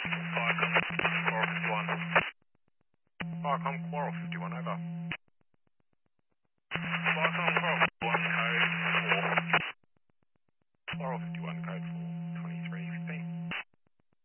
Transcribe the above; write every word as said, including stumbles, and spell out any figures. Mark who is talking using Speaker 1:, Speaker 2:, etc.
Speaker 1: Viacom, Coral fifty-one. Viacom, Coral fifty-one, over. Viacom, Coral fifty-one, code four. Coral fifty-one, code